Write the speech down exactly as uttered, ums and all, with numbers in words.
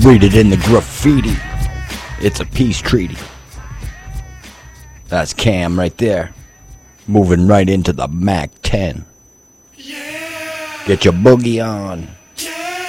Read it in the graffiti. It's a peace treaty. That's Cam right there. Moving right into the Mac ten. Yeah. Get your boogie on.